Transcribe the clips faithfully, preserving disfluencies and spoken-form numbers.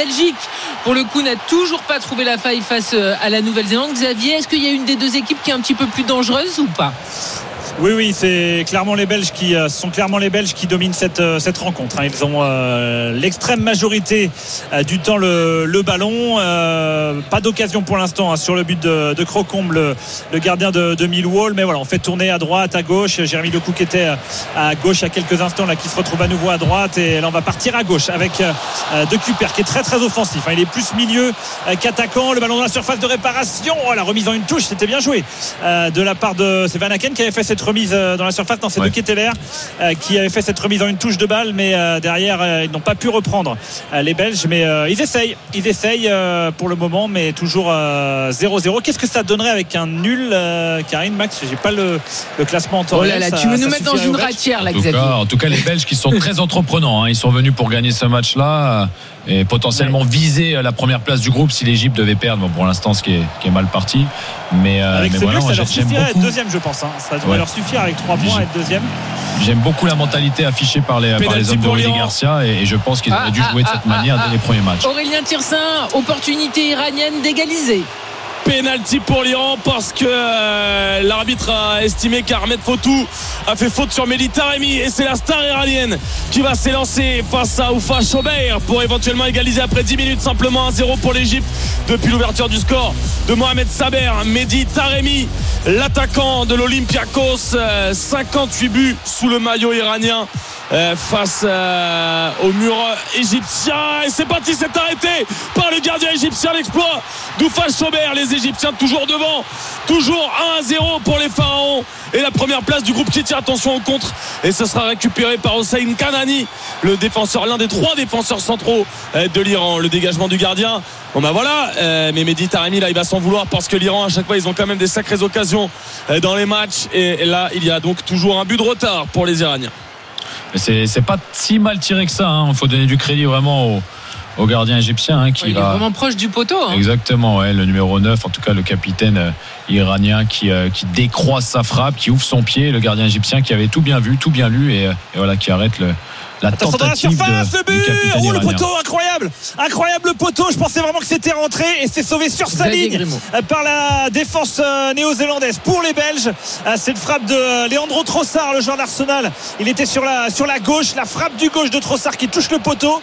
Belgique, pour le coup, n'a toujours pas trouvé la faille face à la Nouvelle-Zélande. Xavier, est-ce qu'il y a une des deux équipes qui est un petit peu plus dangereuse ou pas ? Oui, oui, c'est clairement les Belges qui euh, sont clairement les Belges qui dominent cette euh, cette rencontre. Hein. Ils ont euh, l'extrême majorité euh, du temps le, le ballon. Euh, pas d'occasion pour l'instant hein, sur le but de, de Crocombe, le, le gardien de, de Millwall. Mais voilà, on fait tourner à droite, à gauche. Jérémy Doku qui était à gauche il y a quelques instants, là, qui se retrouve à nouveau à droite. Et là, on va partir à gauche avec euh, De Cupper qui est très très offensif. Hein. Il est plus milieu euh, qu'attaquant. Le ballon dans la surface de réparation. Oh, la remise en une touche, c'était bien joué euh, de la part de c'est Van Aken qui avait fait cette remise dans la surface. Non, c'est ouais. De Ketteler euh, qui avait fait cette remise en une touche de balle, mais euh, derrière euh, ils n'ont pas pu reprendre euh, les Belges, mais euh, ils essayent ils essayent euh, pour le moment, mais toujours euh, zéro zéro. Qu'est-ce que ça donnerait avec un nul, euh, Karine, Max? J'ai pas le, le classement en temps réel. Oh là là, tu veux nous mettre dans une ratière là, Xavier. En tout cas, les Belges qui sont très entreprenants hein. Ils sont venus pour gagner ce match-là et potentiellement ouais. viser la première place du groupe si l'Égypte devait perdre. Bon, pour l'instant, ce qui est, qui est mal parti, mais, euh, avec mais ce voilà, but, moi, ça leur suffirait à être deuxième, je pense hein. Ça devrait ouais. leur suffire avec trois points à être deuxième. J'aime beaucoup la mentalité affichée par les, par les hommes de Rudy Garcia et, et je pense qu'ils auraient ah, dû jouer ah, de cette ah, manière ah, dès ah, les premiers matchs. Aurélien Tirsin, opportunité iranienne d'égaliser. Pénalty pour l'Iran parce que euh, l'arbitre a estimé qu'Ahmed Foutou a fait faute sur Mehdi Taremi et c'est la star iranienne qui va s'élancer face à Oufa Chobeir pour éventuellement égaliser après dix minutes. Simplement un zéro pour l'Égypte depuis l'ouverture du score de Mohamed Saber. Mehdi Taremi, l'attaquant de l'Olympiakos, euh, cinquante-huit buts sous le maillot iranien euh, face euh, au mur égyptien, et c'est parti, c'est arrêté par le gardien égyptien. L'exploit d'Oufa Chobeir, les Égyptiens toujours devant, toujours un à zéro pour les Pharaons et la première place du groupe qui tire attention au contre, et ce sera récupéré par Hossein Kanani, le défenseur, l'un des trois défenseurs centraux de l'Iran. Le dégagement du gardien, bon ben voilà, euh, mais Mehdi Taremi là il va s'en vouloir parce que l'Iran à chaque fois ils ont quand même des sacrées occasions dans les matchs, et là il y a donc toujours un but de retard pour les Iraniens. Mais c'est, c'est pas si mal tiré que ça hein. Il faut donner du crédit vraiment au au gardien égyptien hein, qui ouais, il va... est vraiment proche du poteau hein. Exactement ouais, le numéro neuf, en tout cas le capitaine euh, iranien qui, euh, qui décroise sa frappe, qui ouvre son pied, le gardien égyptien qui avait tout bien vu, tout bien lu, et, et voilà, qui arrête le la attention tentative dans la surface, de, le but, du capitaine oh, iranien. le poteau, incroyable incroyable le poteau, je pensais vraiment que c'était rentré et c'est sauvé sur sa Xavier ligne Grimaud. par la défense néo-zélandaise pour les Belges. C'est une frappe de Leandro Trossard, le joueur d'Arsenal. Il était sur la, sur la gauche, la frappe du gauche de Trossard qui touche le poteau,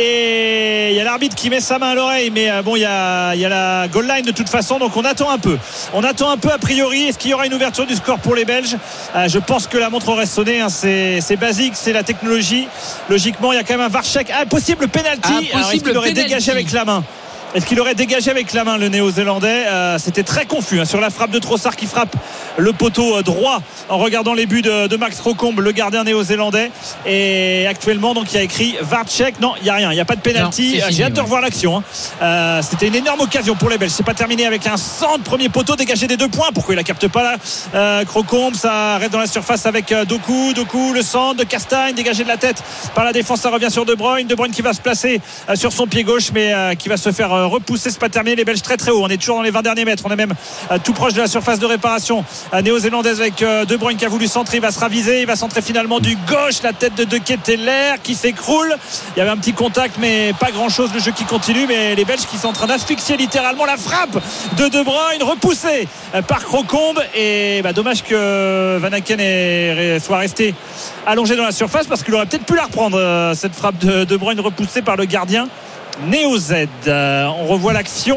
et il y a l'arbitre qui met sa main à l'oreille, mais bon, il y a, il y a la goal line de toute façon, donc on attend un peu on attend un peu a priori. Est-ce qu'il y aura une ouverture du score pour les Belges? Je pense que la montre aurait sonné hein. c'est, c'est basique, c'est la technologie. Logiquement il y a quand même un Varchek, ah, possible penalty. Ah, Alors est-ce qu'il aurait penalty. dégagé avec la main? Est-ce qu'il aurait dégagé avec la main, le néo-zélandais? euh, C'était très confus hein, sur la frappe de Trossard qui frappe le poteau droit en regardant les buts de, de Max Crocombe, le gardien néo-zélandais. Et actuellement donc il y a écrit Varchek. Non, il n'y a rien, il n'y a pas de penalty. Non, j'ai hâte de revoir l'action hein. euh, C'était une énorme occasion pour les Belges. C'est pas terminé avec un centre, premier poteau dégagé des deux points. Pourquoi il la capte pas là euh, Crocombe, ça reste dans la surface avec euh, Doku Doku, le centre de Castagne dégagé de la tête par la défense. Ça revient sur De Bruyne De Bruyne qui va se placer euh, sur son pied gauche, mais euh, qui va se faire euh, repousser. C'est pas terminé, les Belges très très haut, on est toujours dans les vingt derniers mètres, on est même euh, tout proche de la surface de réparation euh, néo-zélandaise avec euh, De Bruyne qui a voulu centrer, il va se raviser, il va centrer finalement du gauche, la tête de De Ketteler qui s'écroule. Il y avait un petit contact mais pas grand chose, le jeu qui continue, mais les Belges qui sont en train d'asphyxier littéralement. La frappe de De Bruyne repoussée euh, par Crocombe, et bah, dommage que Van Aken est, soit resté allongé dans la surface parce qu'il aurait peut-être pu la reprendre euh, cette frappe de De Bruyne repoussée par le gardien Néo-Z. Euh, on revoit l'action.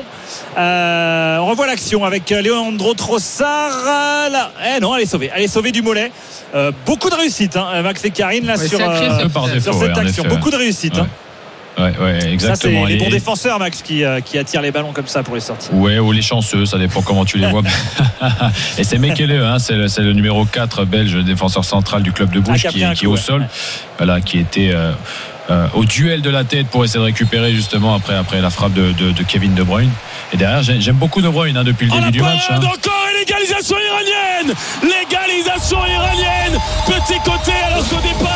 Euh, on revoit l'action avec Leandro Trossard. Euh, là. Eh non, elle est sauvée. Elle est sauvée du mollet. Euh, beaucoup de réussite, hein, Max et Karine là ouais, sur, euh, défaut, sur cette ouais, action. effet, beaucoup de réussite. Ouais. Hein. Ouais, ouais, exactement. Ça, c'est les bons et... défenseurs, Max, qui, euh, qui attirent les ballons comme ça pour les sortir. Ouais, ou les chanceux, ça dépend comment tu les vois. Et c'est Mekele, hein, c'est, le, c'est le numéro quatre belge, défenseur central du club de Bruges, qui, qui est au sol, ouais. Voilà, qui était euh, euh, au duel de la tête pour essayer de récupérer justement après, après la frappe de, de, de Kevin De Bruyne. Et derrière, j'aime beaucoup De Bruyne hein, depuis le début du match. Hein. Encore une égalisation iranienne, l'égalisation iranienne, petit côté alors qu'au départ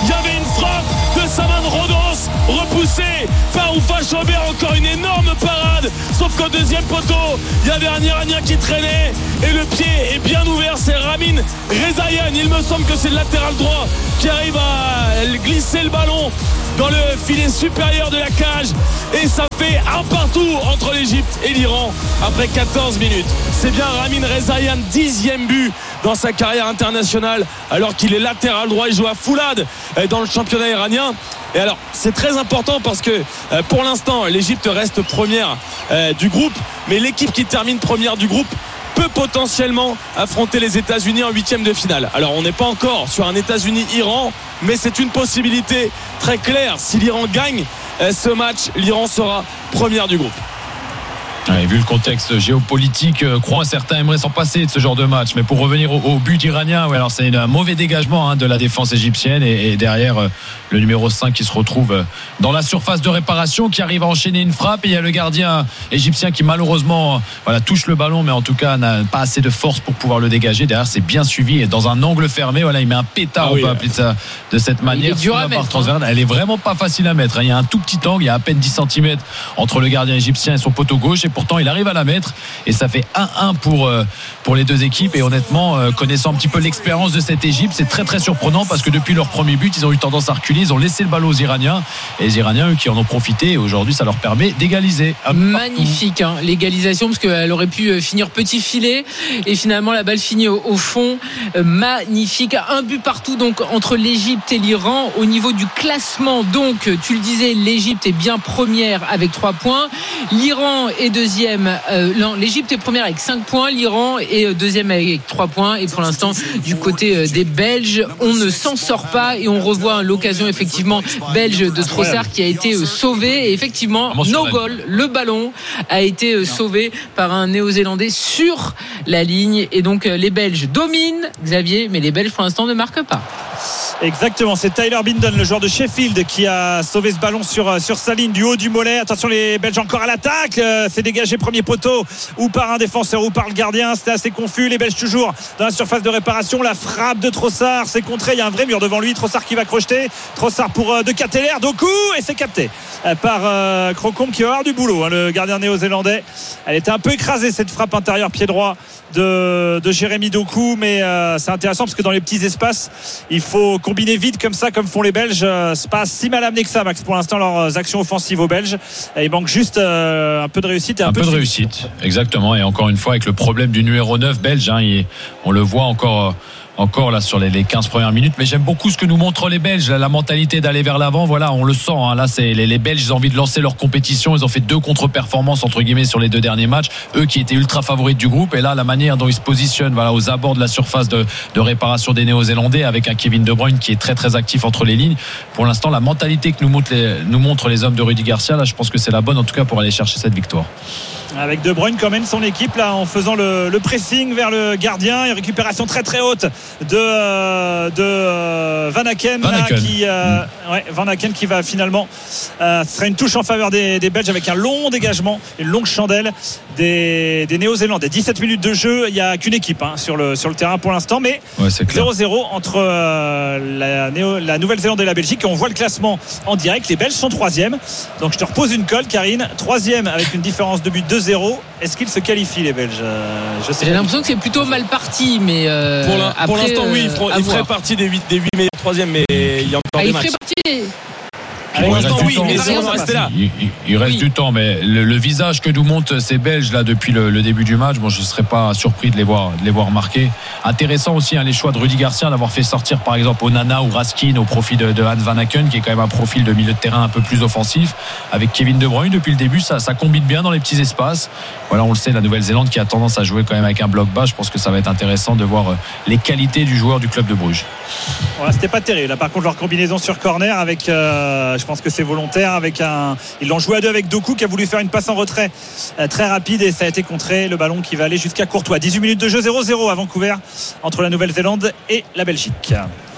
Il y avait une frappe de Saman Rodons repoussée par Oufa Chaubert. Encore une énorme parade. Sauf qu'au deuxième poteau, il y avait un Iranien qui traînait et le pied est bien ouvert. C'est Ramin Rezayan. Il me semble que c'est le latéral droit qui arrive à glisser le ballon dans le filet supérieur de la cage et ça fait un partout entre l'Égypte et l'Iran après quatorze minutes. C'est bien Ramin Rezayan, dixième but dans sa carrière internationale alors qu'il est latéral droit. Il joue à Foulad dans le championnat iranien. Et alors c'est très important parce que pour l'instant l'Égypte reste première du groupe, mais l'équipe qui termine première du groupe peut potentiellement affronter les États-Unis en huitième de finale. Alors on n'est pas encore sur un États-Unis-Iran, mais c'est une possibilité très claire. Si l'Iran gagne ce match, l'Iran sera première du groupe. Ouais, vu le contexte géopolitique, euh, crois certains aimeraient s'en passer de ce genre de match. Mais pour revenir au, au but iranien, ouais, alors c'est un mauvais dégagement hein, de la défense égyptienne et, et derrière euh, le numéro cinq qui se retrouve euh, dans la surface de réparation, qui arrive à enchaîner une frappe. Et il y a le gardien égyptien qui malheureusement euh, voilà, touche le ballon, mais en tout cas n'a pas assez de force pour pouvoir le dégager. Derrière, c'est bien suivi et dans un angle fermé. Voilà, il met un pétard, ah, on oui, peut appeler ça de cette manière. Sur la barre transversale, elle est vraiment pas facile à mettre. Hein. Il y a un tout petit angle, il y a à peine dix centimètres entre le gardien égyptien et son poteau gauche. Et pourtant il arrive à la mettre et ça fait un un pour, euh, pour les deux équipes. Et honnêtement, euh, connaissant un petit peu l'expérience de cette Égypte, c'est très très surprenant parce que depuis leur premier but, ils ont eu tendance à reculer, ils ont laissé le ballon aux Iraniens et les Iraniens eux qui en ont profité et aujourd'hui ça leur permet d'égaliser. Magnifique hein, l'égalisation parce qu'elle aurait pu finir petit filet et finalement la balle finit au, au fond. Magnifique, un but partout donc entre l'Égypte et l'Iran. Au niveau du classement, donc tu le disais, l'Égypte est bien première avec trois points, l'Iran est deuxième. Euh, non, l'Égypte est première avec cinq points, l'Iran est deuxième avec trois points et pour l'instant du côté des Belges on ne s'en sort pas et on revoit l'occasion effectivement belge de Trossard qui a été sauvé et effectivement no goal, le ballon a été sauvé par un Néo-Zélandais sur la ligne et donc les Belges dominent Xavier, mais les Belges pour l'instant ne marquent pas. Exactement, c'est Tyler Bindon, le joueur de Sheffield, qui a sauvé ce ballon sur, sur sa ligne du haut du mollet. Attention, les Belges encore à l'attaque. Euh, c'est dégagé premier poteau ou par un défenseur ou par le gardien. C'était assez confus. Les Belges toujours dans la surface de réparation. La frappe de Trossard, c'est contré. Il y a un vrai mur devant lui. Trossard qui va crocheter. Trossard pour euh, De Ketelaere. Doku et c'est capté euh, par euh, Crocombe qui va avoir du boulot. Hein, le gardien néo-zélandais. Elle était un peu écrasée cette frappe intérieure pied droit de, de Jérémy Doku, mais euh, c'est intéressant parce que dans les petits espaces, il faut combiner vite comme ça, comme font les Belges. C'est pas si mal amené que ça, Max, pour l'instant, leurs actions offensives aux Belges. Et il manque juste euh, un peu de réussite et un, un peu, peu de, de réussite, exactement. Et encore une fois, avec le problème du numéro neuf belge, hein, il, on le voit encore. Encore là sur les, les quinze premières minutes, mais j'aime beaucoup ce que nous montrent les Belges, la, la mentalité d'aller vers l'avant. Voilà, on le sent. Hein, là, c'est les, les Belges, ils ont envie de lancer leur compétition. Ils ont fait deux contre-performances entre guillemets sur les deux derniers matchs. Eux qui étaient ultra favoris du groupe. Et là, la manière dont ils se positionnent, voilà, aux abords de la surface de, de réparation des Néo-Zélandais, avec un Kevin De Bruyne qui est très très actif entre les lignes. Pour l'instant, la mentalité que nous montrent les, nous montrent les hommes de Rudy Garcia, là, je pense que c'est la bonne en tout cas pour aller chercher cette victoire. Avec De Bruyne quand même son équipe là en faisant le, le pressing vers le gardien et récupération très très haute de euh, de euh, Van Aken, Van Aken. Là, qui euh, mmh. ouais, Van Aken qui va finalement euh, ce sera une touche en faveur des, des Belges avec un long dégagement, une longue chandelle des, des Néo-Zélandais. Dix-sept minutes de jeu, il n'y a qu'une équipe hein, sur le sur le terrain pour l'instant, mais ouais, zéro zéro entre euh, la, Néo, la Nouvelle-Zélande et la Belgique et on voit le classement en direct. Les Belges sont troisième, donc je te repose une colle, Karine. Troisième avec une différence de but de zéro. Est-ce qu'ils se qualifient les Belges? Je sais J'ai l'impression que c'est plutôt mal parti, mais euh, pour, la, après, pour l'instant oui, euh, il ferait partie des huit des huit meilleurs troisième, mais il y a encore ah, des il matchs. ferait partie. Pour l'instant, oui, mais on va rester là. Il, il, il reste oui. du temps, mais le, le visage que nous montrent ces Belges là depuis le, le début du match, bon, je ne serais pas surpris de les voir, de les voir marquer. Intéressant aussi hein, les choix de Rudy Garcia d'avoir fait sortir par exemple Onana ou Raskin au profit de, de Hans Van Aken, qui est quand même un profil de milieu de terrain un peu plus offensif. Avec Kevin De Bruyne depuis le début, ça, ça combine bien dans les petits espaces. Voilà, on le sait, la Nouvelle-Zélande qui a tendance à jouer quand même avec un bloc bas. Je pense que ça va être intéressant de voir les qualités du joueur du club de Bruges. Voilà, c'était pas terrible. Là, par contre, leur combinaison sur corner avec, euh, je pense que c'est volontaire. Avec un, ils l'ont joué à deux avec Doku qui a voulu faire une passe en retrait euh, très rapide et ça a été contré. Le ballon qui va aller jusqu'à Courtois. dix-huit minutes de jeu, zéro zéro à Vancouver entre la Nouvelle-Zélande et la Belgique.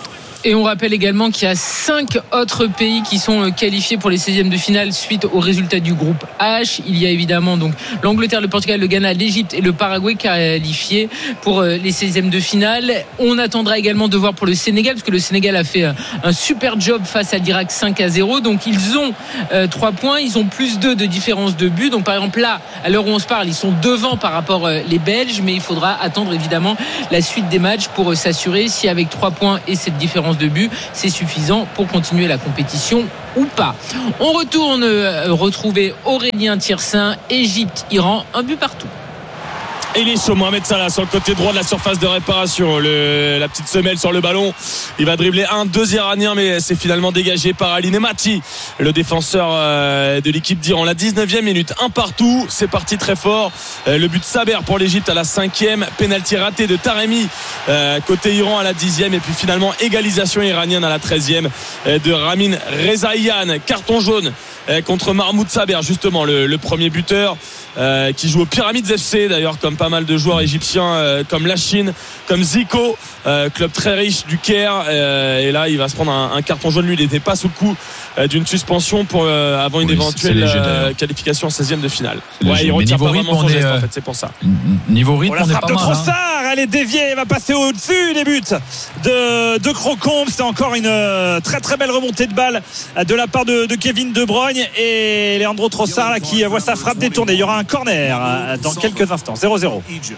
Et on rappelle également qu'il y a cinq autres pays qui sont qualifiés pour les seizièmes de finale suite aux résultats du groupe H. Il y a évidemment donc l'Angleterre, le Portugal, le Ghana, l'Égypte et le Paraguay qualifiés pour les seizièmes de finale. On attendra également de voir pour le Sénégal, parce que le Sénégal a fait un super job face à l'Irak cinq à zéro. Donc ils ont euh, trois points, ils ont plus deux de différence de but. Donc par exemple là, à l'heure où on se parle, ils sont devant par rapport euh, les Belges, mais il faudra attendre évidemment la suite des matchs pour euh, s'assurer si avec trois points et cette différence de but, c'est suffisant pour continuer la compétition ou pas. On retourne euh, retrouver Aurélien Tiersin, Égypte, Iran, un but partout. Et il est chaud, Mohamed Salah sur le côté droit de la surface de réparation. Le, la petite semelle sur le ballon. Il va dribbler un, deux Iraniens, mais c'est finalement dégagé par Ali Nemati, le défenseur euh, de l'équipe d'Iran. La dix-neuvième minute, un partout. C'est parti très fort. Euh, le but de Saber pour l'Égypte à la cinquième. Penalty raté de Taremi euh, côté Iran à la dixième. Et puis finalement, égalisation iranienne à la treizième euh, de Ramin Rezaian. Carton jaune euh, contre Mahmoud Saber, justement, le, le premier buteur. Euh, qui joue au Pyramids F C d'ailleurs, comme pas mal de joueurs égyptiens euh, comme Lachine, comme Zico, euh, club très riche du Caire, euh, et là il va se prendre un, un carton jaune. Lui il n'était pas sous le coup euh, d'une suspension pour, euh, avant une oui, éventuelle léger, euh, qualification en seizième de finale. Ouais, il retient pas vraiment son geste, euh... en fait, c'est pour ça. Niveau rythme, on, on la est frappe pas de mal, Trossard, hein. Elle est déviée, elle va passer au-dessus des buts de, de Crocombe. C'est encore une euh, très très belle remontée de balle de la part de, de Kevin De Bruyne et Leandro Trossard là, qui voit sa frappe détournée. Il y aura un corner dans quelques instants. zéro zéro.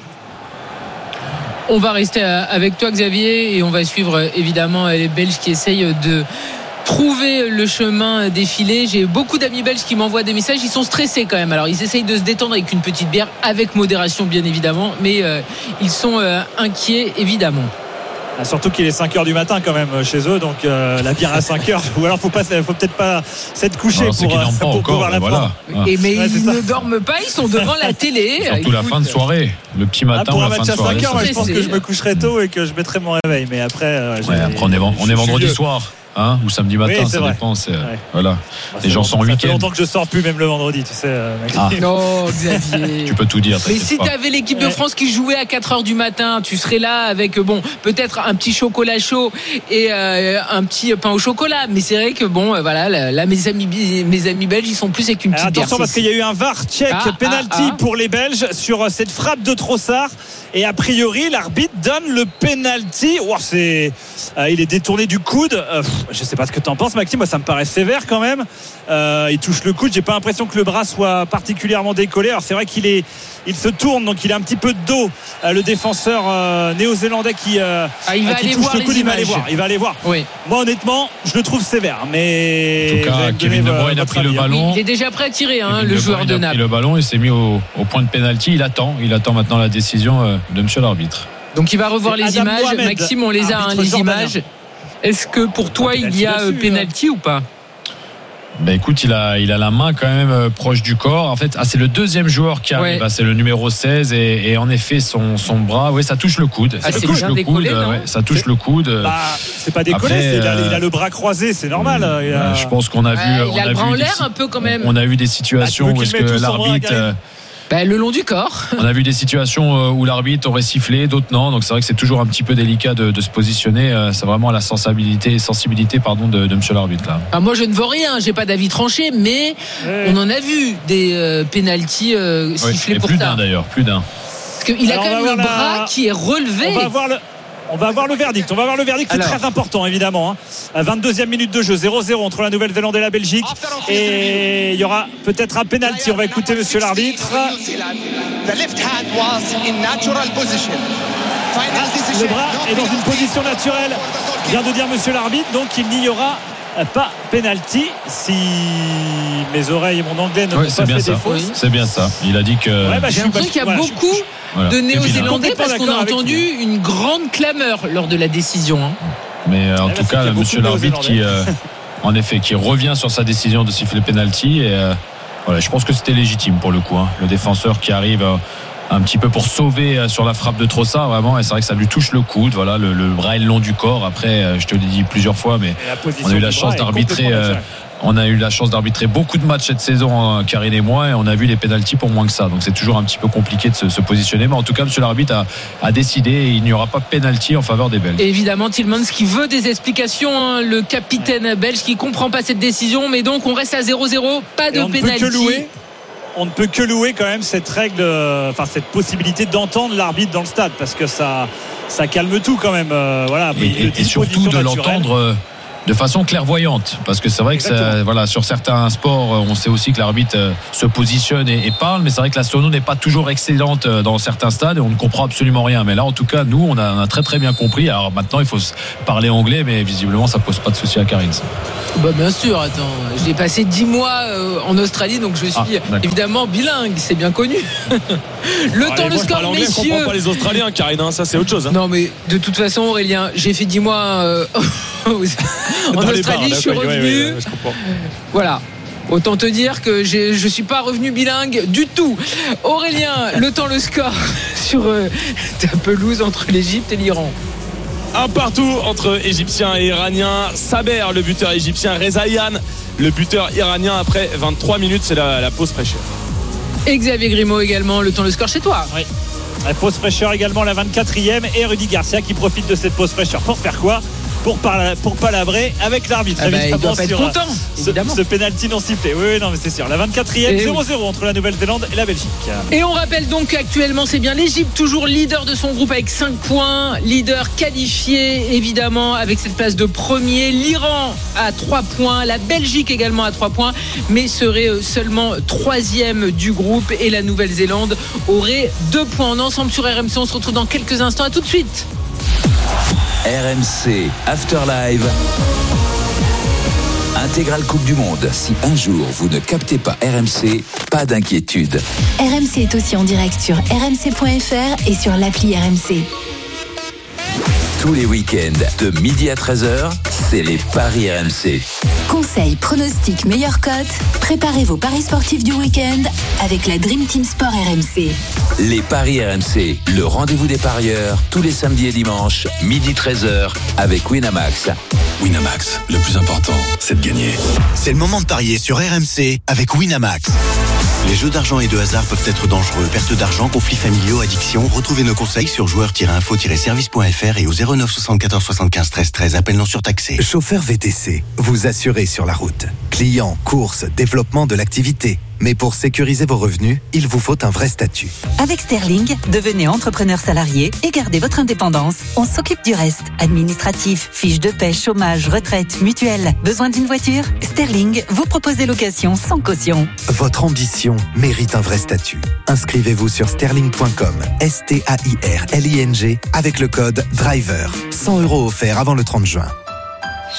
On va rester avec toi Xavier et on va suivre évidemment les Belges qui essayent de trouver le chemin défilé. J'ai beaucoup d'amis belges qui m'envoient des messages, ils sont stressés quand même. Alors ils essayent de se détendre avec une petite bière, avec modération bien évidemment, mais euh, ils sont euh, inquiets évidemment. Ah, surtout qu'il est cinq heures du matin quand même chez eux, donc euh, la bière à cinq heures, ou alors faut pas, faut peut-être pas s'être couché alors, pour, euh, pour pouvoir la voilà. prendre. Et mais ouais, ils ne dorment pas, ils sont devant la télé. Surtout Écoute, la fin de soirée, le petit matin ah, pour ou un la fin match de à soirée. cinq heures, moi, je pense que je me coucherai tôt et que je mettrai mon réveil, mais après, euh, ouais, après on est, on est vendredi soir. Hein, ou samedi matin, oui, ça vrai. dépend. C'est, ouais. Voilà. Bah, les gens bon, sont en week-end. Ça fait week-end. longtemps que je sors plus, même le vendredi, tu sais. Euh, ah. Non, Xavier. Tu peux tout dire. Mais si tu avais l'équipe de France qui jouait à quatre heures du matin, tu serais là avec bon, peut-être un petit chocolat chaud et euh, un petit pain au chocolat. Mais c'est vrai que bon, euh, voilà, là, là, mes amis, mes amis belges, ils sont plus avec une petite. Alors, attention, parce qu'il y a eu un V A R check ah, penalty ah, ah. pour les Belges sur cette frappe de Trossard. Et a priori, l'arbitre donne le penalty. Oh, c'est, euh, il est détourné du coude. Euh, je sais pas ce que tu en penses, Maxime. Moi, ça me paraît sévère quand même. Euh, il touche le coude. J'ai pas l'impression que le bras soit particulièrement décollé. Alors c'est vrai qu'il est, il se tourne, donc il a un petit peu de dos. Euh, le défenseur euh, néo-zélandais qui, euh, ah, il va qui aller touche voir le coude, les il va aller voir. Il va aller voir. Oui. Moi, honnêtement, je le trouve sévère. Mais en tout cas, Kevin De Bruyne a pris le ballon. Il est déjà prêt à tirer, hein, Kevin le de joueur Bruyne de a Naples. pris le ballon et s'est mis au, au point de pénalty. Il attend. Il attend maintenant la décision euh, de Monsieur l'arbitre. Donc il va revoir les Adam images. Mohamed, Maxime, on les a, hein, les images. Est-ce que pour toi ah, il y a dessus, pénalty ou pas? Ben écoute, il a, il a la main quand même euh, proche du corps. En fait, ah, c'est le deuxième joueur qui arrive. Ouais. Ah, c'est le numéro seize et, et en effet son, son bras, oui, ça touche le coude. Ah, ça c'est touche bien le décollé, coude. non Ouais, ça touche c'est... le coude. Bah, c'est pas décollé. Après, c'est, il, a, il a le bras croisé, c'est normal. Euh, il a... Je pense qu'on a vu. Ouais, on il a, a le bras vu en l'air des, un peu quand même. On a eu des situations bah, où est-ce que l'arbitre. Bah, le long du corps. On a vu des situations où l'arbitre aurait sifflé, d'autres non. Donc c'est vrai que c'est toujours un petit peu délicat de, de se positionner. C'est vraiment à la sensibilité, sensibilité pardon, de, de monsieur l'arbitre là. Ah, moi je ne veux rien, j'ai pas d'avis tranché, mais ouais. On en a vu des euh, pénaltys euh, sifflés ouais, pour plus ça. Plus d'un d'ailleurs, plus d'un. Parce qu'il a quand même le bras la... qui est relevé. On va voir le... On va avoir le verdict. On va avoir le verdict. C'est Alors. très important, évidemment. Hein. vingt-deuxième minute de jeu, zéro zéro entre la Nouvelle-Zélande et la Belgique. Et il y aura peut-être un penalty. On va écouter monsieur l'arbitre. Ah, le bras est dans une position naturelle, vient de dire monsieur l'arbitre. Donc il n'y aura pas penalty. Si mes oreilles et mon anglais ne ouais, m'ont pas fait ça. défaut. Oui. C'est bien ça. Il a dit que. Ouais, bah, j'ai l'impression qu'il y a voilà, beaucoup. Je, je... Voilà. De Néo-Zélandais parce qu'on a entendu une grande clameur lors de la décision. Hein. Mais euh, en tout cas, monsieur l'arbitre qui, euh, en effet, qui revient sur sa décision de siffler penalty. Et euh, voilà, je pense que c'était légitime pour le coup. Hein. Le défenseur qui arrive euh, un petit peu pour sauver euh, sur la frappe de Trossard, vraiment. Et c'est vrai que ça lui touche le coude. Voilà, le, le bras est le long du corps. Après, euh, je te l'ai dit plusieurs fois, mais on a eu la chance d'arbitrer. Euh, On a eu la chance d'arbitrer beaucoup de matchs cette saison, Karine et moi, et on a vu les pénaltys pour moins que ça. Donc c'est toujours un petit peu compliqué de se, se positionner. Mais en tout cas, monsieur l'arbitre a, a décidé et il n'y aura pas de pénalty en faveur des Belges. Et évidemment, Tillmans qui veut des explications, hein, le capitaine belge qui ne comprend pas cette décision. Mais donc on reste à zéro zéro, pas de pénalty. On ne peut que louer quand même cette règle, enfin cette possibilité d'entendre l'arbitre dans le stade, parce que ça, ça calme tout quand même. Euh, voilà. Et, et, et surtout de l'entendre euh, de façon clairvoyante, parce que c'est vrai que ça, voilà, sur certains sports, on sait aussi que l'arbitre euh, se positionne et, et parle, mais c'est vrai que la sono n'est pas toujours excellente dans certains stades et on ne comprend absolument rien. Mais là, en tout cas, nous, on a, on a très très bien compris. Alors maintenant, il faut parler anglais, mais visiblement, ça pose pas de souci à Karine. Ça. Bah bien sûr, attends, j'ai passé dix mois euh, en Australie, donc je suis ah, évidemment bilingue, c'est bien connu. Le ah, temps, le score, anglais, messieurs. Je comprends pas les Australiens, Karine, hein, ça c'est autre chose. Hein. Non, mais de toute façon, Aurélien, j'ai fait dix mois euh, en Dans Australie, bars, je suis revenu. Ouais, ouais, ouais, je comprends. Voilà. Autant te dire que j'ai, je ne suis pas revenu bilingue du tout. Aurélien, le temps, le score sur euh, ta pelouse entre l'Égypte et l'Iran. Un partout entre Égyptiens et Iraniens. Saber, le buteur égyptien, Reza Yan, le buteur iranien. Après vingt-trois minutes, c'est la, la pause fraîcheur. Et Xavier Grimaud également, le temps, le score chez toi. Oui. La pause fraîcheur également, la vingt-quatrième, et Rudy Garcia qui profite de cette pause fraîcheur pour faire quoi ? Pour, parla, pour palabrer avec l'arbitre. Ah bah, il doit pas être content, ce, ce pénalty non sifflé. Oui, oui, non, mais c'est sûr. La vingt-quatrième, zéro zéro oui. entre la Nouvelle-Zélande et la Belgique. Et on rappelle donc qu'actuellement, c'est bien l'Égypte, toujours leader de son groupe avec cinq points. Leader qualifié, évidemment, avec cette place de premier. L'Iran à trois points. La Belgique également à trois points, mais serait seulement troisième du groupe. Et la Nouvelle-Zélande aurait deux points. En ensemble sur R M C, on se retrouve dans quelques instants. À tout de suite. R M C Afterlive, intégrale Coupe du Monde. Si un jour vous ne captez pas R M C, pas d'inquiétude. R M C est aussi en direct sur r m c point f r et sur l'appli R M C. Tous les week-ends, de midi à treize heures, c'est les paris R M C. Conseils, pronostics, meilleures cotes. Préparez vos paris sportifs du week-end avec la Dream Team Sport R M C. Les paris R M C, le rendez-vous des parieurs, tous les samedis et dimanches, midi treize heures, avec Winamax. Winamax, le plus important, c'est de gagner. C'est le moment de parier sur R M C avec Winamax. Les jeux d'argent et de hasard peuvent être dangereux. Perte d'argent, conflits familiaux, addiction. Retrouvez nos conseils sur joueurs tiret info tiret service point f r et au zéro neuf soixante-quatorze soixante-quinze treize treize. Appel non surtaxé. Chauffeur V T C, vous assurez sur la route. Clients, courses, développement de l'activité. Mais pour sécuriser vos revenus, il vous faut un vrai statut. Avec Sterling, devenez entrepreneur salarié et gardez votre indépendance. On s'occupe du reste. Administratif, fiches de paie, chômage, retraite, mutuelle. Besoin d'une voiture ? Sterling vous propose des locations sans caution. Votre ambition mérite un vrai statut. Inscrivez-vous sur sterling point com, S T A I R L I N G, avec le code DRIVER. cent euros offerts avant le trente juin.